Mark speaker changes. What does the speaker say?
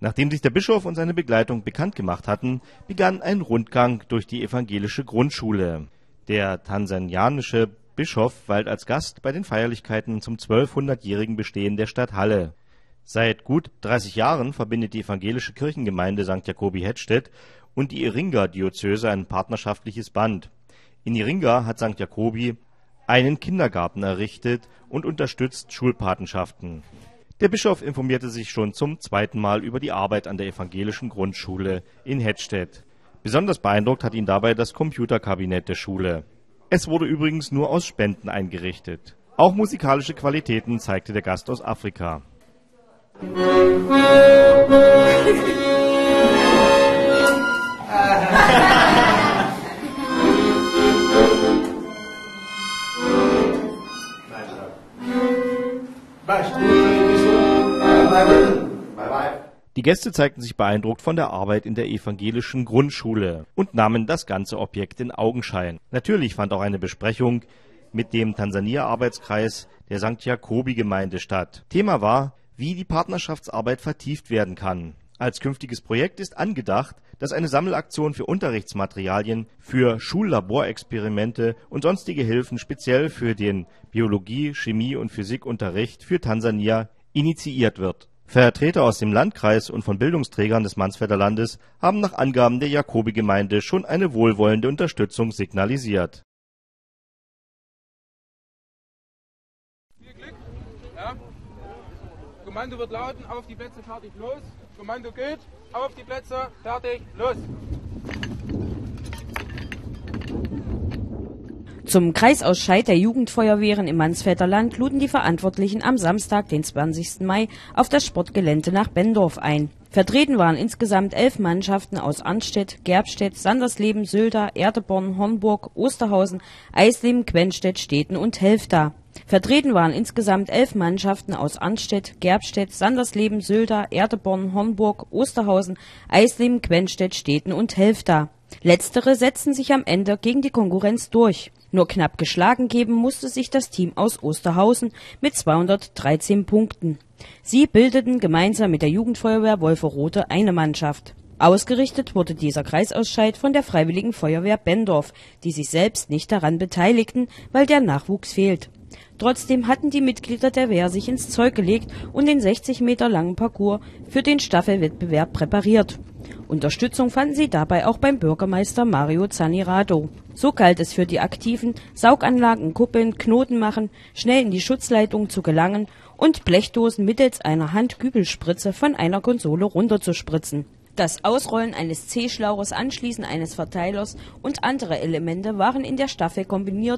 Speaker 1: Nachdem sich der Bischof und seine Begleitung bekannt gemacht hatten, begann ein Rundgang durch die evangelische Grundschule. Der tansanianische Bischof weilt als Gast bei den Feierlichkeiten zum 1200-jährigen Bestehen der Stadt Halle. Seit gut 30 Jahren verbindet die evangelische Kirchengemeinde St. Jakobi Hettstedt und die Iringa-Diözese ein partnerschaftliches Band. In Iringa hat St. Jakobi einen Kindergarten errichtet und unterstützt Schulpatenschaften. Der Bischof informierte sich schon zum zweiten Mal über die Arbeit an der evangelischen Grundschule in Hettstedt. Besonders beeindruckt hat ihn dabei das Computerkabinett der Schule. Es wurde übrigens nur aus Spenden eingerichtet. Auch musikalische Qualitäten zeigte der Gast aus Afrika. Die Gäste zeigten sich beeindruckt von der Arbeit in der evangelischen Grundschule und nahmen das ganze Objekt in Augenschein. Natürlich fand auch eine Besprechung mit dem Tansania-Arbeitskreis der St. Jakobi-Gemeinde statt. Thema war, wie die Partnerschaftsarbeit vertieft werden kann. Als künftiges Projekt ist angedacht, dass eine Sammelaktion für Unterrichtsmaterialien, für Schullaborexperimente und sonstige Hilfen speziell für den Biologie-, Chemie- und Physikunterricht für Tansania initiiert wird. Vertreter aus dem Landkreis und von Bildungsträgern des Mansfelder Landes haben nach Angaben der Jakobi-Gemeinde schon eine wohlwollende Unterstützung signalisiert.
Speaker 2: Viel Glück. Ja. Kommando wird lauten, auf die Plätze, fertig, los. Kommando geht, auf die Plätze, fertig, los.
Speaker 3: Zum Kreisausscheid der Jugendfeuerwehren im Mansfelder Land luden die Verantwortlichen am Samstag, den 20. Mai, auf das Sportgelände nach Benndorf ein. Vertreten waren insgesamt 11 Mannschaften aus Arnstedt, Gerbstedt, Sandersleben, Sylda, Erdeborn, Hornburg, Osterhausen, Eisleben, Quenstedt, Steten und Helfta. Vertreten waren insgesamt 11 Mannschaften aus Arnstedt, Gerbstedt, Sandersleben, Sylda, Erdeborn, Hornburg, Osterhausen, Eisleben, Quenstedt, Steten und Helfta. Letztere setzten sich am Ende gegen die Konkurrenz durch. Nur knapp geschlagen geben musste sich das Team aus Osterhausen mit 213 Punkten. Sie bildeten gemeinsam mit der Jugendfeuerwehr Wolferode eine Mannschaft. Ausgerichtet wurde dieser Kreisausscheid von der Freiwilligen Feuerwehr Benndorf, die sich selbst nicht daran beteiligten, weil der Nachwuchs fehlt. Trotzdem hatten die Mitglieder der Wehr sich ins Zeug gelegt und den 60 Meter langen Parcours für den Staffelwettbewerb präpariert. Unterstützung fanden sie dabei auch beim Bürgermeister Mario Zanirato. So galt es für die Aktiven, Sauganlagen, Kuppeln, Knoten machen, schnell in die Schutzleitung zu gelangen und Blechdosen mittels einer Handkübelspritze von einer Konsole runterzuspritzen. Das Ausrollen eines C-Schlauches, Anschließen eines Verteilers und andere Elemente waren in der Staffel kombiniert